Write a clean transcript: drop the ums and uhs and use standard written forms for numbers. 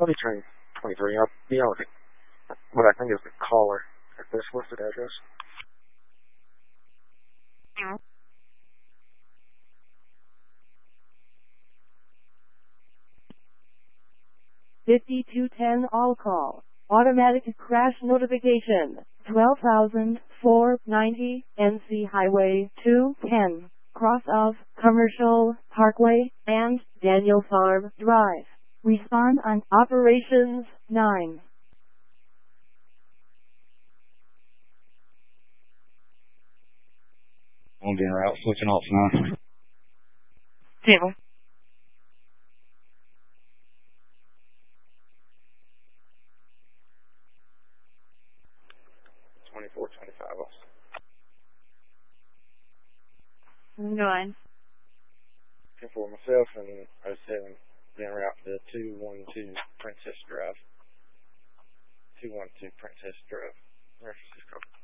I'll be train 23. I'll be on what I think is the caller at this listed address. 5210 all call. Automatic crash notification. 12,490 NC Highway 210. Cross of Commercial Parkway and Daniel Farm Drive. Respond on Operations 9. Won't be en route, switching off now. Table. Go on. For myself and 07, being route to 212 Princess Drive. 212 Princess Drive, San Francisco.